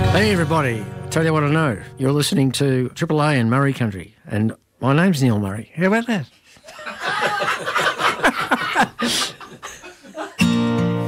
Hey everybody, tell you what I know. You're listening to Triple A in Murray Country, and my name's Neil Murray. How about that?